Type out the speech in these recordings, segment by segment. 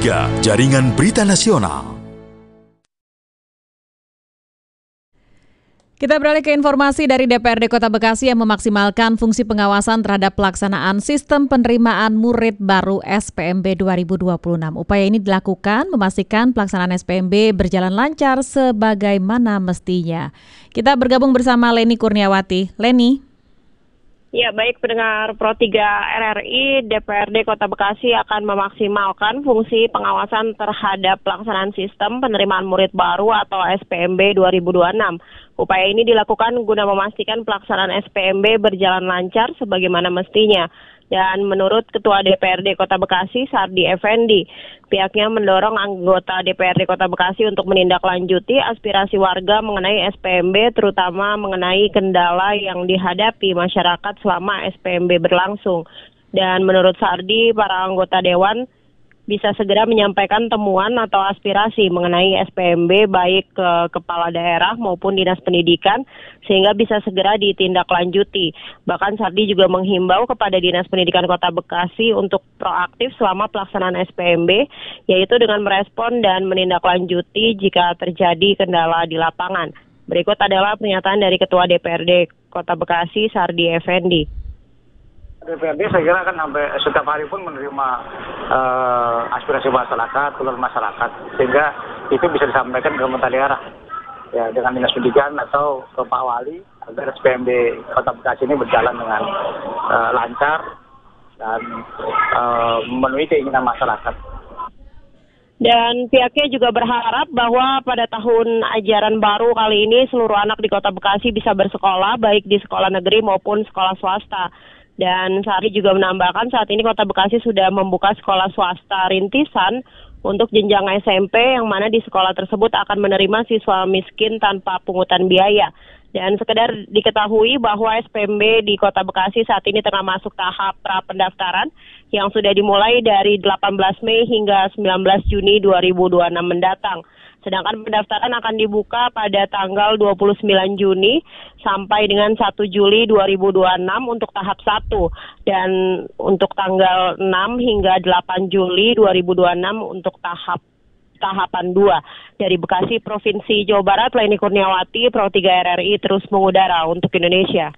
3, Jaringan Berita Nasional. Kita beralih ke informasi dari DPRD Kota Bekasi yang memaksimalkan fungsi pengawasan terhadap pelaksanaan sistem penerimaan murid baru SPMB 2026. Upaya ini dilakukan memastikan pelaksanaan SPMB berjalan lancar sebagaimana mestinya. Kita bergabung bersama Leni Kurniawati. Leni. Ya, baik pendengar Pro 3 RRI, DPRD Kota Bekasi akan memaksimalkan fungsi pengawasan terhadap pelaksanaan sistem penerimaan murid baru atau SPMB 2026. Upaya ini dilakukan guna memastikan pelaksanaan SPMB berjalan lancar sebagaimana mestinya. Dan menurut Ketua DPRD Kota Bekasi, Sardi Effendi, pihaknya mendorong anggota DPRD Kota Bekasi untuk menindaklanjuti aspirasi warga mengenai SPMB, terutama mengenai kendala yang dihadapi masyarakat selama SPMB berlangsung. Dan menurut Sardi, para anggota Dewan bisa segera menyampaikan temuan atau aspirasi mengenai SPMB baik ke kepala daerah maupun dinas pendidikan sehingga bisa segera ditindaklanjuti. Bahkan Sardi juga menghimbau kepada Dinas Pendidikan Kota Bekasi untuk proaktif selama pelaksanaan SPMB, yaitu dengan merespon dan menindaklanjuti jika terjadi kendala di lapangan. Berikut adalah pernyataan dari Ketua DPRD Kota Bekasi, Sardi Effendi. DPRD saya kira akan sampai setiap hari pun menerima aspirasi masyarakat, keluhan masyarakat, sehingga itu bisa disampaikan ke pemerintah daerah, ya dengan dinas pendidikan atau ke Pak Wali agar SPMB Kota Bekasi ini berjalan dengan lancar dan memenuhi keinginan masyarakat. Dan pihaknya juga berharap bahwa pada tahun ajaran baru kali ini seluruh anak di Kota Bekasi bisa bersekolah baik di sekolah negeri maupun sekolah swasta. Dan Sari juga menambahkan saat ini Kota Bekasi sudah membuka sekolah swasta rintisan untuk jenjang SMP yang mana di sekolah tersebut akan menerima siswa miskin tanpa pungutan biaya. Dan sekedar diketahui bahwa SPMB di Kota Bekasi saat ini tengah masuk tahap pra-pendaftaran yang sudah dimulai dari 18 Mei hingga 19 Juni 2026 mendatang. Sedangkan pendaftaran akan dibuka pada tanggal 29 Juni sampai dengan 1 Juli 2026 untuk tahap 1 dan untuk tanggal 6 hingga 8 Juli 2026 untuk tahapan 2. Dari Bekasi, Provinsi Jawa Barat, Leni Kurniawati, Pro 3 RRI terus mengudara untuk Indonesia.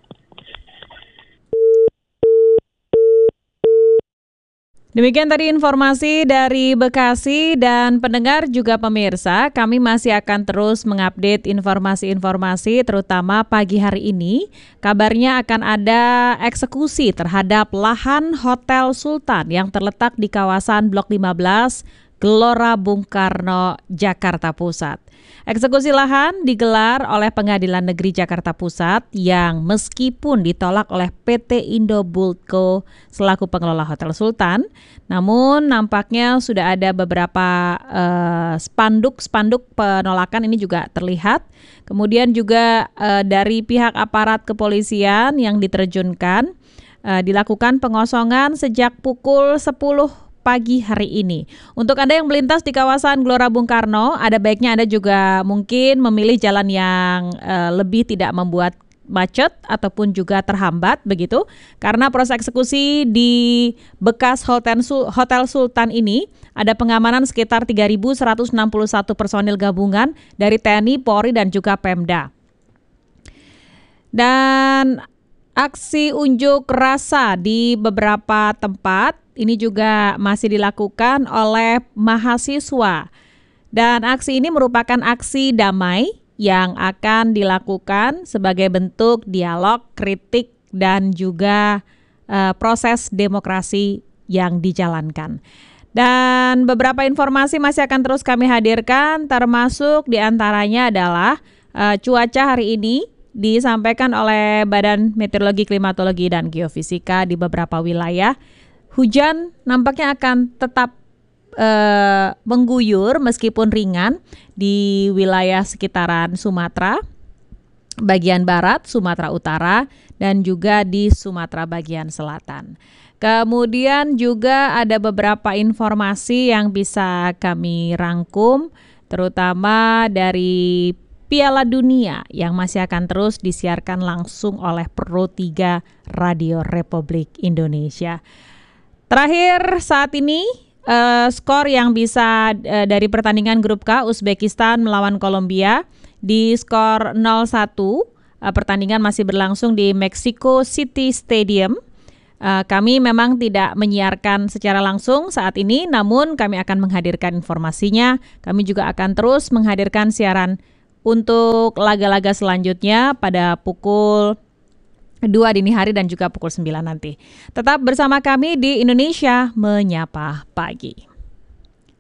Demikian tadi informasi dari Bekasi dan pendengar juga pemirsa, kami masih akan terus mengupdate informasi-informasi terutama pagi hari ini. Kabarnya akan ada eksekusi terhadap lahan Hotel Sultan yang terletak di kawasan Blok 15 Gelora Bung Karno, Jakarta Pusat. Eksekusi lahan digelar oleh Pengadilan Negeri Jakarta Pusat yang meskipun ditolak oleh PT Indobuildco selaku pengelola Hotel Sultan, namun nampaknya sudah ada beberapa spanduk penolakan ini juga terlihat. Kemudian juga dari pihak aparat kepolisian yang diterjunkan dilakukan pengosongan sejak pukul 10 pagi hari ini. Untuk Anda yang melintas di kawasan Gelora Bung Karno, ada baiknya Anda juga mungkin memilih jalan yang lebih tidak membuat macet ataupun juga terhambat begitu. Karena proses eksekusi di bekas Hotel Sultan ini ada pengamanan sekitar 3.161 personil gabungan dari TNI, Polri dan juga Pemda. Dan aksi unjuk rasa di beberapa tempat ini juga masih dilakukan oleh mahasiswa. Dan aksi ini merupakan aksi damai yang akan dilakukan sebagai bentuk dialog, kritik, dan juga proses demokrasi yang dijalankan. Dan beberapa informasi masih akan terus kami hadirkan, termasuk diantaranya adalah cuaca hari ini disampaikan oleh Badan Meteorologi, Klimatologi, dan Geofisika di beberapa wilayah. Hujan nampaknya akan tetap mengguyur meskipun ringan di wilayah sekitaran Sumatera bagian barat, Sumatera Utara, dan juga di Sumatera bagian selatan. Kemudian juga ada beberapa informasi yang bisa kami rangkum, terutama dari Piala Dunia yang masih akan terus disiarkan langsung oleh Pro 3 Radio Republik Indonesia. Terakhir saat ini skor yang bisa dari pertandingan grup K, Uzbekistan melawan Kolombia di skor 0-1. Pertandingan masih berlangsung di Mexico City Stadium. Kami memang tidak menyiarkan secara langsung saat ini, namun kami akan menghadirkan informasinya. Kami juga akan terus menghadirkan siaran untuk laga-laga selanjutnya pada pukul 2 dini hari dan juga pukul 9 nanti. Tetap bersama kami di Indonesia Menyapa Pagi.